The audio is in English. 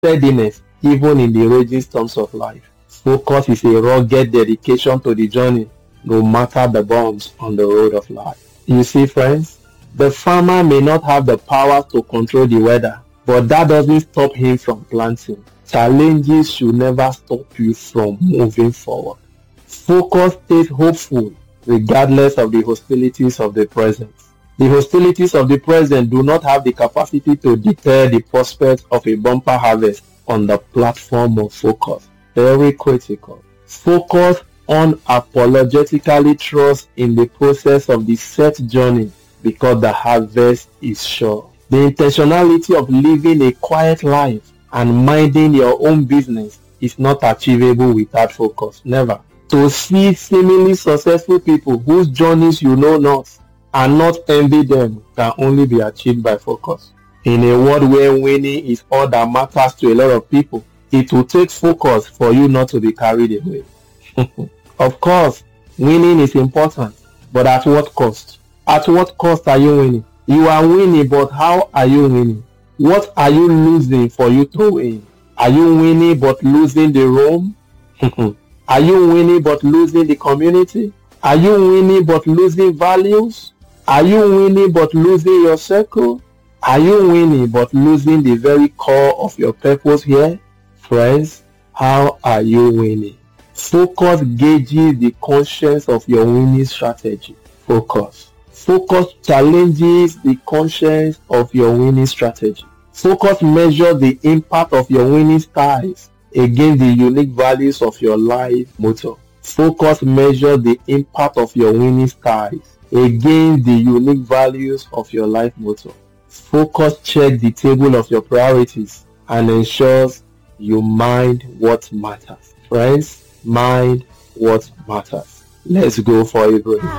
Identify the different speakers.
Speaker 1: steadiness even in the raging storms of life. Focus is a rugged dedication to the journey, no matter the bumps on the road of life. You see, friends, the farmer may not have the power to control the weather, but that doesn't stop him from planting. Challenges should never stop you from moving forward. Focus stays hopeful regardless of the hostilities of the present. The hostilities of the present do not have the capacity to deter the prospect of a bumper harvest on the platform of focus. Very critical. Focus unapologetically trusts in the process of the set journey because the harvest is sure. The intentionality of living a quiet life and minding your own business is not achievable without focus. Never. To see seemingly successful people whose journeys you know not and not envy them can only be achieved by focus. In a world where winning is all that matters to a lot of people, it will take focus for you not to be carried away. Of course, winning is important, but at what cost? At what cost are you winning? You are winning, but how are you winning? What are you losing for you to win? Are you winning but losing the room? Are you winning but losing the community? Are you winning but losing values? Are you winning but losing your circle? Are you winning but losing the very core of your purpose here? Friends, how are you winning? Focus gauges the conscience of your winning strategy. Focus. Focus challenges the conscience of your winning strategy. Focus measures the impact of your winning styles against the unique values of your life motto. Focus measures the impact of your winning styles against the unique values of your life motto. Focus checks the table of your priorities and ensures you mind what matters. Friends, mind what matters. Let's go for a break.